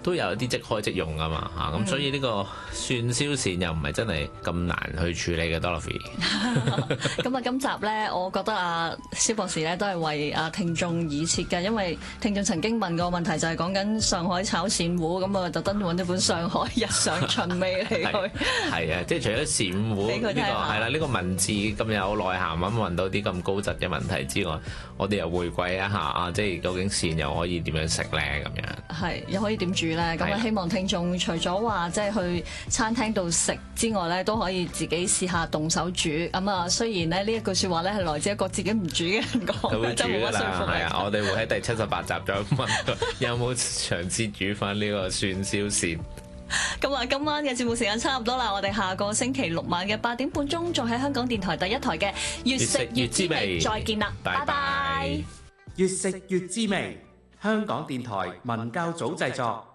都有啲即開即用㗎嘛嚇，咁所以呢個蒜燒鱔又唔係真係咁難去處理嘅 Dorothy。 咁啊，今集咧，我覺得啊，蕭博士咧都係為啊聽眾而設嘅，因為聽眾曾經問過問題就係講緊上海炒鱔糊，咁啊特登揾咗本《上海日常尋味》嚟去。 係啊，即係除咗鱔糊呢個係啦，呢個文字咁有內涵咁問到啲咁高質嘅問題之外，我哋又回歸一下啊，即係究竟鱔又可以點樣食咧咁樣？ 係又可以點煮咧？咁啊，希望聽眾除咗話即係去餐廳度食之外咧，都可以自己試下動手煮。咁啊，雖然咧呢一句説話咧係來自一個自己唔煮嘅人講，就冇乜說服力。 係啊，我哋會喺第78集再問有冇嘗試煮翻呢個蒜燒鱔。 咁啊，今晚嘅節目時間差唔多啦，我哋下個星期六晚嘅8點半鐘，再喺香港電台第一台嘅越食越滋味再見啦，拜拜。 越食越滋味，香港電台文教組製作。